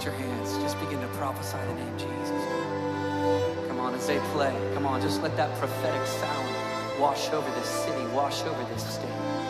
lift your hands. Just begin to prophesy the name Jesus. Come on, as they play, come on, just let that prophetic sound wash over this city, wash over this state.